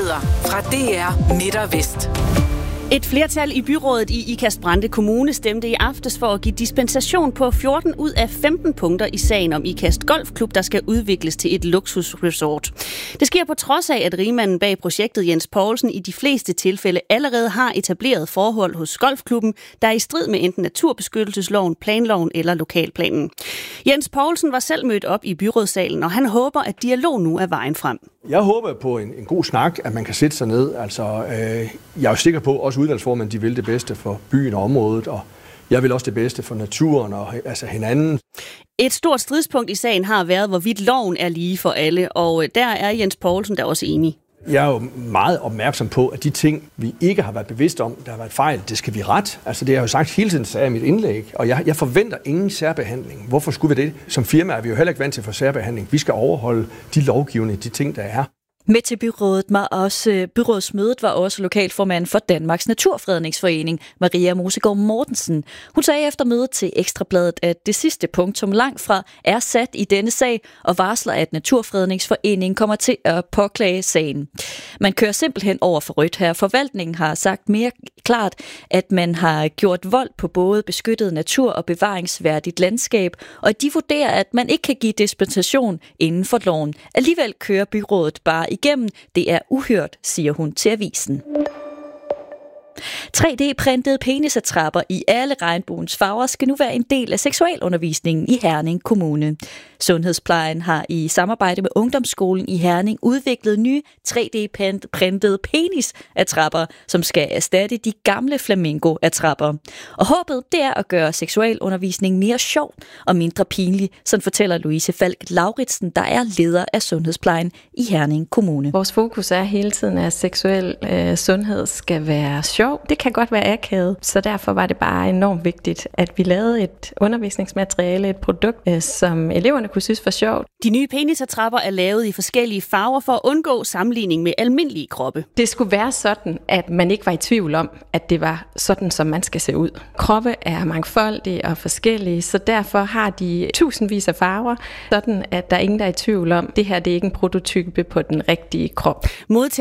Nyheder fra DR Midt og Vest. Et flertal i byrådet i Ikast-Brande Kommune stemte i aftes for at give dispensation på 14 ud af 15 punkter i sagen om Ikast Golfklub, der skal udvikles til et luksusresort. Det sker på trods af, at rigmanden bag projektet Jens Poulsen i de fleste tilfælde allerede har etableret forhold hos golfklubben, der er i strid med enten naturbeskyttelsesloven, planloven eller lokalplanen. Jens Poulsen var selv mødt op i byrådssalen, og han håber, at dialog nu er vejen frem. Jeg håber på en god snak, at man kan sætte sig ned. Jeg er jo sikker på, også udvalgsformanden, de vil det bedste for byen og området, og jeg vil også det bedste for naturen og hinanden. Et stort stridspunkt i sagen har været, hvorvidt loven er lige for alle, og der er Jens Poulsen der også enig. Jeg er jo meget opmærksom på, at de ting, vi ikke har været bevidste om, der har været fejl, det skal vi rette. Det har jeg jo sagt hele tiden, sagde i mit indlæg, og jeg forventer ingen særbehandling. Hvorfor skulle vi det? Som firma er vi jo heller ikke vant til for særbehandling. Vi skal overholde de lovgivende, de ting, der er. Med til byrådsmødet var også lokalformand for Danmarks Naturfredningsforening, Maria Mosegaard Mortensen. Hun sagde efter mødet til Ekstrabladet, at det sidste punktum langt fra er sat i denne sag, og varsler, at Naturfredningsforeningen kommer til at påklage sagen. Man kører simpelthen over for rødt her. Forvaltningen har sagt mere klart, at man har gjort vold på både beskyttet natur og bevaringsværdigt landskab, og de vurderer, at man ikke kan give dispensation inden for loven. Alligevel kører byrådet bare igennem. Det er uhørt, siger hun til avisen. 3D-printede penisattrapper i alle regnbuens farver skal nu være en del af seksualundervisningen i Herning Kommune. Sundhedsplejen har i samarbejde med Ungdomsskolen i Herning udviklet nye 3D-printede penisattrapper, som skal erstatte de gamle flamingo-attrapper. Og håbet det er at gøre seksualundervisningen mere sjov og mindre pinlig, sådan fortæller Louise Falk Lauritsen, der er leder af Sundhedsplejen i Herning Kommune. Vores fokus er hele tiden, at seksuel sundhed skal være sjov. Det kan godt være akavet, så derfor var det bare enormt vigtigt, at vi lavede et undervisningsmateriale, et produkt, som eleverne kunne synes var sjovt. De nye penisattrapper er lavet i forskellige farver for at undgå sammenligning med almindelige kroppe. Det skulle være sådan, at man ikke var i tvivl om, at det var sådan, som man skal se ud. Kroppe er mangfoldige og forskellige, så derfor har de tusindvis af farver, sådan at der er ingen, der er i tvivl om, det her det er ikke en prototype på den rigtige krop.